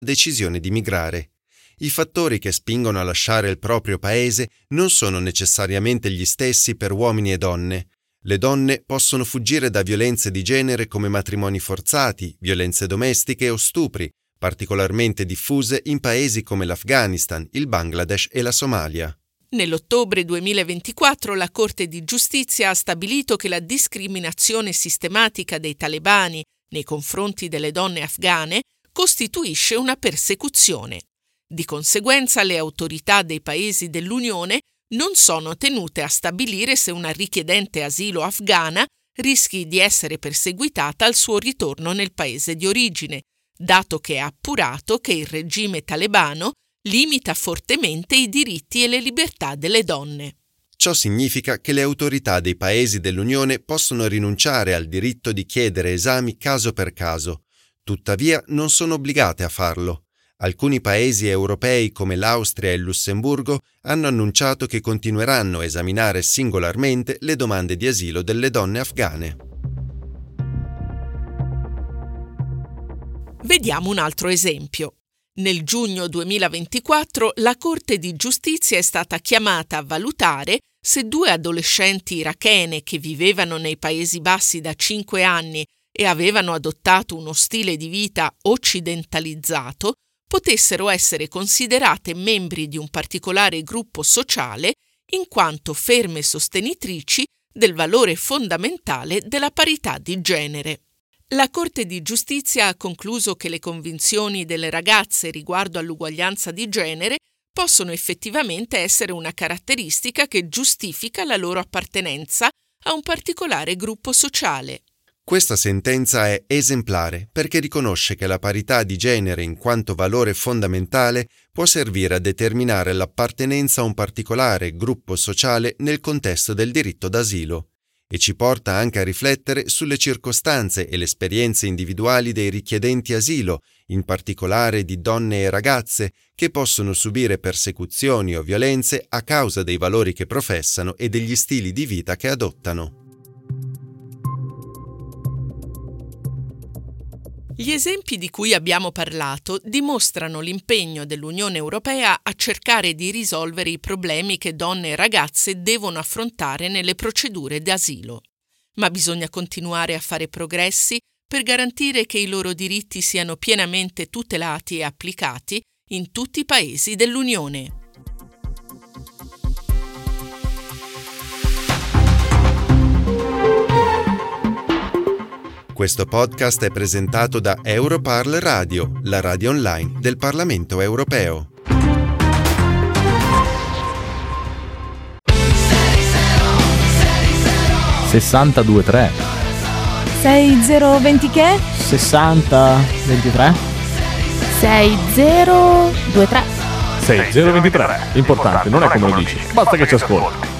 decisione di migrare. I fattori che spingono a lasciare il proprio paese non sono necessariamente gli stessi per uomini e donne. Le donne possono fuggire da violenze di genere come matrimoni forzati, violenze domestiche o stupri, particolarmente diffuse in paesi come l'Afghanistan, il Bangladesh e la Somalia. Nell'ottobre 2024 la Corte di Giustizia ha stabilito che la discriminazione sistematica dei talebani nei confronti delle donne afghane costituisce una persecuzione. Di conseguenza le autorità dei paesi dell'Unione non sono tenute a stabilire se una richiedente asilo afghana rischi di essere perseguitata al suo ritorno nel paese di origine, dato che è appurato che il regime talebano limita fortemente i diritti e le libertà delle donne. Ciò significa che le autorità dei paesi dell'Unione possono rinunciare al diritto di chiedere esami caso per caso, tuttavia non sono obbligate a farlo. Alcuni paesi europei come l'Austria e il Lussemburgo hanno annunciato che continueranno a esaminare singolarmente le domande di asilo delle donne afghane. Vediamo un altro esempio. Nel giugno 2024 la Corte di Giustizia è stata chiamata a valutare se 2 adolescenti irachene che vivevano nei Paesi Bassi da 5 anni e avevano adottato uno stile di vita occidentalizzato potessero essere considerate membri di un particolare gruppo sociale in quanto ferme sostenitrici del valore fondamentale della parità di genere. La Corte di Giustizia ha concluso che le convinzioni delle ragazze riguardo all'uguaglianza di genere possono effettivamente essere una caratteristica che giustifica la loro appartenenza a un particolare gruppo sociale. Questa sentenza è esemplare perché riconosce che la parità di genere in quanto valore fondamentale può servire a determinare l'appartenenza a un particolare gruppo sociale nel contesto del diritto d'asilo e ci porta anche a riflettere sulle circostanze e le esperienze individuali dei richiedenti asilo, in particolare di donne e ragazze che possono subire persecuzioni o violenze a causa dei valori che professano e degli stili di vita che adottano. Gli esempi di cui abbiamo parlato dimostrano l'impegno dell'Unione Europea a cercare di risolvere i problemi che donne e ragazze devono affrontare nelle procedure d'asilo. Ma bisogna continuare a fare progressi per garantire che i loro diritti siano pienamente tutelati e applicati in tutti i paesi dell'Unione. Questo podcast è presentato da Europarl Radio, la radio online del Parlamento Europeo. 62-3 6020 che? 60-23 6023 60-23. Importante, non è come lo dici, basta che ci ascolti.